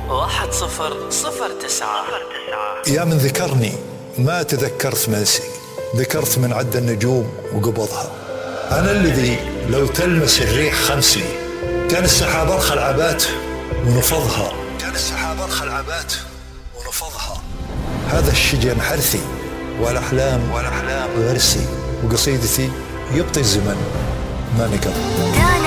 1009. يا من ذكرني ما تذكرت منسي، ذكرت من عد النجوم وقبضها. أنا الذي لو تلمس الريح خمسي، كان السحاب أرخى العبات ونفضها، هذا الشجن حرثي والأحلام غرسي، وقصيدتي يبطي الزمن ما نقض.